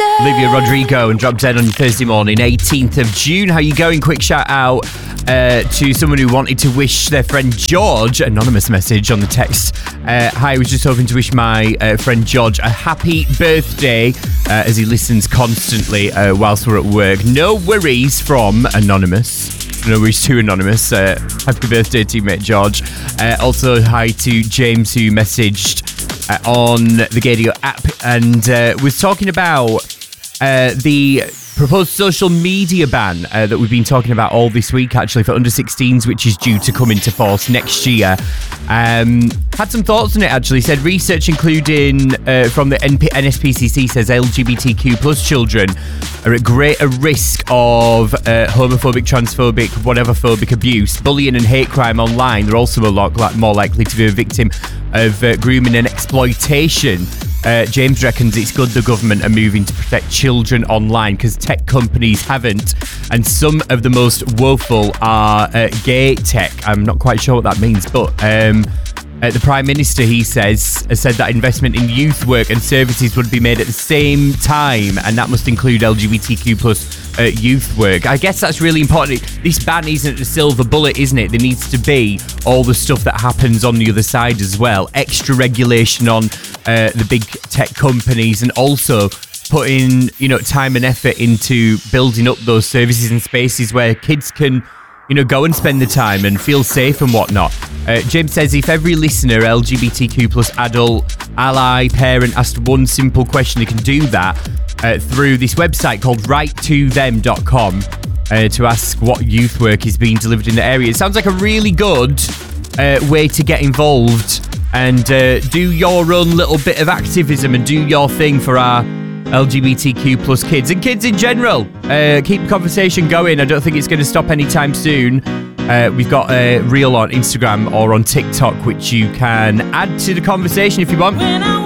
Olivia Rodrigo and Drop Dead on your Thursday morning, 18th of June. How you going? Quick shout out to someone who wanted to wish their friend George, anonymous message on the text. Hi, I was just hoping to wish my friend George a happy birthday as he listens constantly whilst we're at work. No worries from anonymous. No worries to anonymous. Happy birthday, teammate George. Also, hi to James who messaged on the Gadio app and was talking about the proposed social media ban that we've been talking about all this week, actually, for under 16s, which is due to come into force next year. Had some thoughts on it, actually. Said research including from the NSPCC says LGBTQ plus children are at greater risk of homophobic, transphobic, whatever phobic abuse, bullying and hate crime online. They're also more likely to be a victim of grooming and exploitation. James reckons it's good the government are moving to protect children online because tech companies haven't, and some of the most woeful are gay tech. I'm not quite sure what that means, but the Prime Minister, he says, has said that investment in youth work and services would be made at the same time, and that must include LGBTQ plus youth work. I guess that's really important. This ban isn't a silver bullet, isn't it? There needs to be all the stuff that happens on the other side as well. Extra regulation on the big tech companies, and also putting, time and effort into building up those services and spaces where kids can, go and spend the time and feel safe and whatnot. James says if every listener, LGBTQ plus adult, ally, parent, asked one simple question, they can do that through this website called writetothem.com to ask what youth work is being delivered in the area. It sounds like a really good way to get involved and do your own little bit of activism and do your thing for our LGBTQ plus kids and kids in general. Keep the conversation going. I don't think it's going to stop anytime soon. We've got a reel on Instagram or on TikTok which you can add to the conversation if you want.